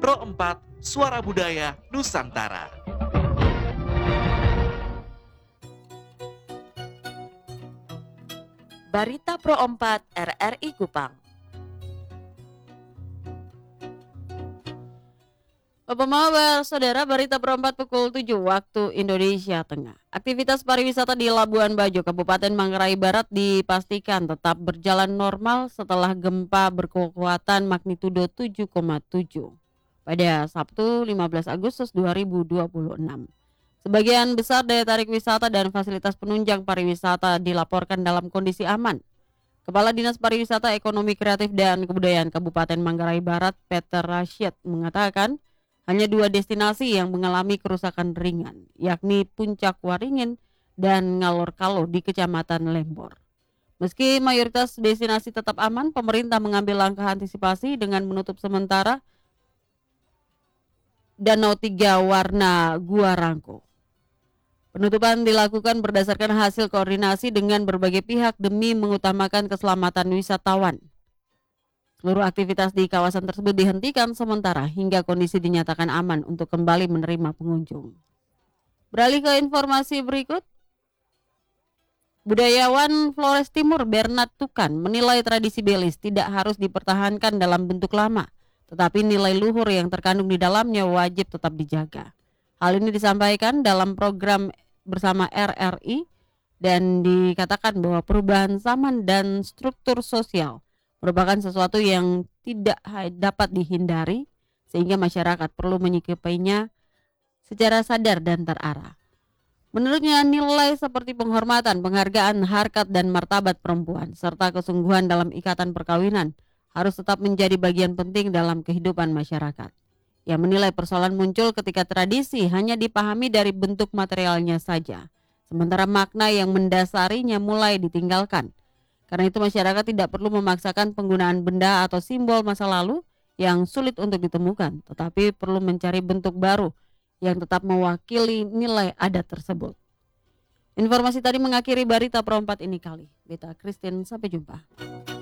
Pro 4, Suara Budaya Nusantara. Barita Pro 4 RRI Kupang. Bapak Mawar, Saudara, Barita Pro 4 pukul 7 waktu Indonesia Tengah. Aktivitas pariwisata di Labuan Bajo, Kabupaten Manggarai Barat dipastikan tetap berjalan normal setelah gempa berkekuatan magnitudo 7,7 pada Sabtu 15 Agustus 2026. Sebagian besar daya tarik wisata dan fasilitas penunjang pariwisata dilaporkan dalam kondisi aman. Kepala Dinas Pariwisata, Ekonomi Kreatif dan Kebudayaan Kabupaten Manggarai Barat, Peter Rashid, mengatakan hanya 2 destinasi yang mengalami kerusakan ringan, yakni Puncak Waringin dan Ngalor-Kalo di Kecamatan Lembor. Meski mayoritas destinasi tetap aman, pemerintah mengambil langkah antisipasi dengan menutup sementara Danau Tiga Warna Gua Rangko. Penutupan dilakukan berdasarkan hasil koordinasi dengan berbagai pihak demi mengutamakan keselamatan wisatawan. Seluruh aktivitas di kawasan tersebut dihentikan sementara hingga kondisi dinyatakan aman untuk kembali menerima pengunjung. Beralih ke informasi berikut. Budayawan Flores Timur Bernard Tukan menilai tradisi Belis tidak harus dipertahankan dalam bentuk lama, tetapi nilai luhur yang terkandung di dalamnya wajib tetap dijaga. Hal ini disampaikan dalam program bersama RRI dan dikatakan bahwa perubahan zaman dan struktur sosial merupakan sesuatu yang tidak dapat dihindari sehingga masyarakat perlu menyikapinya secara sadar dan terarah. Menurutnya, nilai seperti penghormatan, penghargaan, harkat dan martabat perempuan serta kesungguhan dalam ikatan perkawinan harus tetap menjadi bagian penting dalam kehidupan masyarakat. Ia menilai persoalan muncul ketika tradisi hanya dipahami dari bentuk materialnya saja, sementara makna yang mendasarinya mulai ditinggalkan. Karena itu masyarakat tidak perlu memaksakan penggunaan benda atau simbol masa lalu yang sulit untuk ditemukan, tetapi perlu mencari bentuk baru yang tetap mewakili nilai adat tersebut. Informasi tadi mengakhiri Barita Pro 4 ini kali. Beta Christine, sampai jumpa.